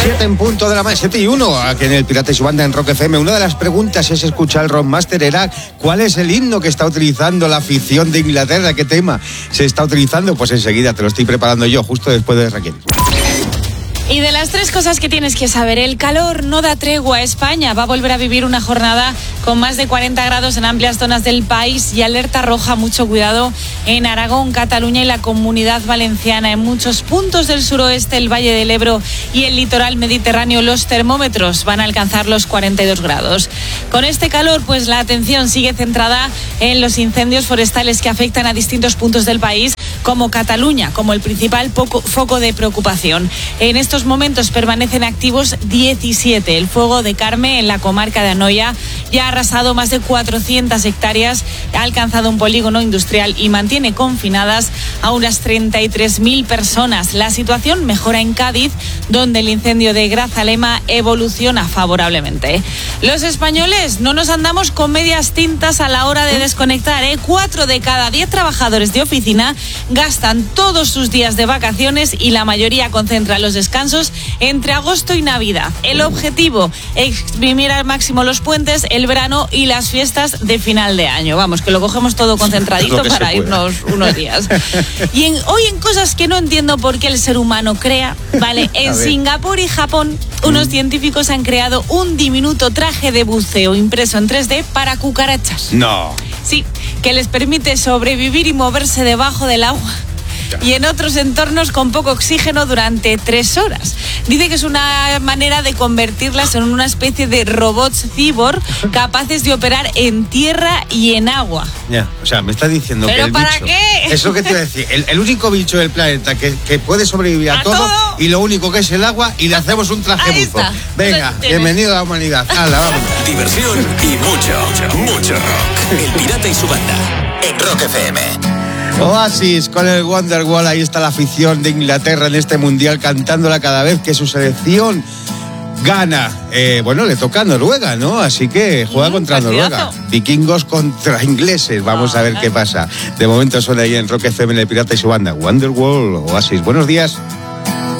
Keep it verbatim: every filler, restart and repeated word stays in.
siete en punto de la mañana, siete y uno, aquí en el Pirata y su Banda en Rock F M. Una de las preguntas es escuchar el Rockmaster era ¿cuál es el himno que está utilizando la afición de Inglaterra? ¿Qué tema se está utilizando? Pues enseguida te lo estoy preparando yo, justo después de Raquel. Y de las tres cosas que tienes que saber, el calor no da tregua. España va a volver a vivir una jornada con más de cuarenta grados en amplias zonas del país y alerta roja, mucho cuidado en Aragón, Cataluña y la Comunidad Valenciana. En muchos puntos del suroeste, el Valle del Ebro y el litoral mediterráneo, los termómetros van a alcanzar los cuarenta y dos grados. Con este calor, pues la atención sigue centrada en los incendios forestales que afectan a distintos puntos del país, como Cataluña, como el principal poco, foco de preocupación. En estos momentos permanecen activos diecisiete. El fuego de Carme, en la comarca de Anoia, ya ha arrasado más de cuatrocientas hectáreas, ha alcanzado un polígono industrial y mantiene confinadas a unas treinta y tres mil personas. La situación mejora en Cádiz, donde el incendio de Grazalema evoluciona favorablemente. Los españoles no nos andamos con medias tintas a la hora de desconectar, ¿eh? Cuatro de cada diez trabajadores de oficina gastan todos sus días de vacaciones y la mayoría concentra los descansos entre agosto y Navidad. El objetivo, exprimir al máximo los puentes, el verano y las fiestas de final de año. Vamos, que lo cogemos todo concentradito para irnos unos días. Y en, hoy en cosas que no entiendo por qué el ser humano crea, ¿vale? En Singapur y Japón, unos mm. científicos han creado un diminuto traje de buceo impreso en tres D para cucarachas. No. Sí, que les permite sobrevivir y moverse debajo del agua y en otros entornos con poco oxígeno durante tres horas. Dice que es una manera de convertirlas en una especie de robots cyborg capaces de operar en tierra y en agua. Ya, o sea, me estás diciendo ¿Pero que el para bicho... qué? Eso que te iba a decir, el, el único bicho del planeta que, que puede sobrevivir a, ¿A todo, todo? Y lo único que es el agua y le hacemos un traje Ahí buzo. está. Venga, bienvenido a la humanidad. Hala, vamos. Diversión y mucho, mucho rock. El Pirata y su Banda en Rock F M. Oasis con el Wonderwall, ahí está la afición de Inglaterra en este mundial cantándola cada vez que su selección gana. Eh, bueno, le toca a Noruega, ¿no? Así que juega mm, contra partidazo. Noruega. Vikingos contra ingleses. Vamos ah, a ver ay. qué pasa. De momento suena ahí en Rock F M, el Pirata y su Banda. Wonderwall, Oasis. Buenos días.